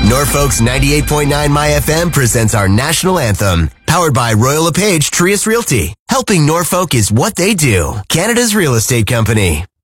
Norfolk's 98.9 My FM presents our national anthem. Powered by Royal LePage Trius Realty. Helping Norfolk is what they do. Canada's real estate company.